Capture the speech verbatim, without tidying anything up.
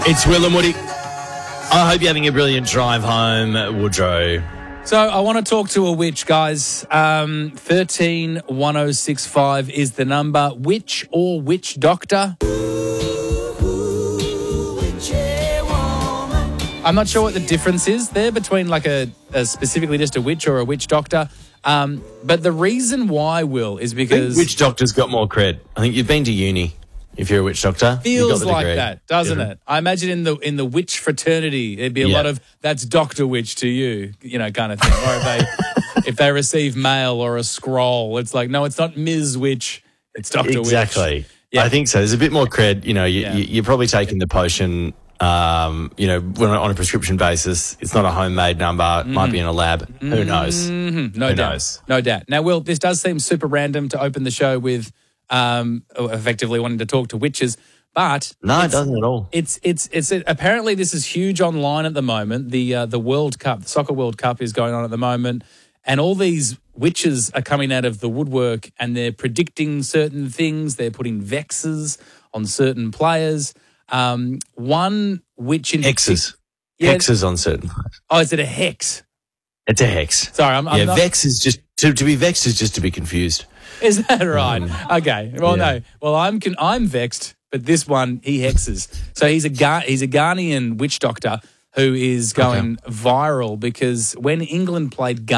It's Will and Woody. I hope you're having a brilliant drive home, Woodrow. So I want to talk to a witch, guys. Um, thirteen one oh six five is the number. Witch or witch doctor? I'm not sure what the difference is there between like a, a specifically just a witch or a witch doctor. Um, but the reason why, Will, is I because... think witch doctor's got more cred. I think you've been to uni if you're a witch doctor. Feels You've got the like degree. that, doesn't Yeah. it? I imagine in the in the witch fraternity, there'd be a Yeah. lot of that's Doctor Witch to you, you know, kind of thing. Or if they if they receive mail or a scroll, it's like, no, it's not Miz Witch, it's Doctor Witch. Exactly. Yeah. I think so. There's a bit more cred. You know, you, Yeah. you, you're probably taking the potion, um, you know, when on a prescription basis. It's not a homemade number. It might be in a lab. Who knows? Mm-hmm. No Who doubt. knows? No doubt. Now, Will, this does seem super random to open the show with um, effectively wanting to talk to witches, but No, it it's- doesn't at all. It's it's it's apparently this is huge online at the moment. The uh, the World Cup, the Soccer World Cup, is going on at the moment, and all these witches are coming out of the woodwork, and they're predicting certain things. They're putting vexes on certain players. Um, one witch in Hexes. Yeah. Hexes on certain. Oh, is it a hex? It's a hex. Sorry, I'm, I'm yeah, not. vex is just to, to be vexed is just to be confused. Is that right? Okay. Well, Yeah. no. Well, I'm con- I'm vexed, but this one he hexes. So he's a Ga- he's a Ghanaian witch doctor who is going viral because when England played Ghana.